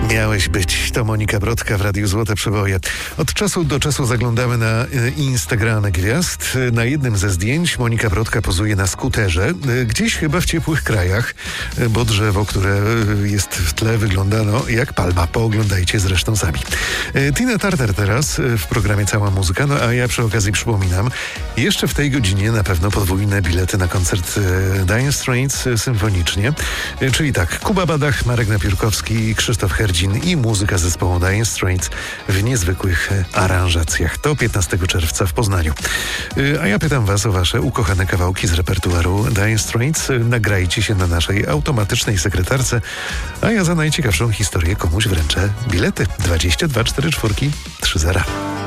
Miałeś być. To Monika Brodka w Radiu Złote Przeboje. Od czasu do czasu zaglądamy na Instagramy gwiazd. Na jednym ze zdjęć Monika Brodka pozuje na skuterze, gdzieś chyba w ciepłych krajach, bo drzewo, które jest w tle, wygląda jak palma. Pooglądajcie zresztą sami. Tina Turner teraz w programie Cała Muzyka, a ja przy okazji przypominam, jeszcze w tej godzinie na pewno podwójne bilety na koncert Dire Straits symfonicznie, czyli tak, Kuba Badach, Marek Napiórkowski, Krzysztof Herdzin i muzyka zespołu Dire Straits w niezwykłych aranżacjach. To 15 czerwca w Poznaniu. A ja pytam was o wasze ukochane kawałki z repertuaru Dire Straits. Nagrajcie się na naszej automatycznej sekretarce, a ja za najciekawszą historię komuś wręczę bilety. 22 44 30.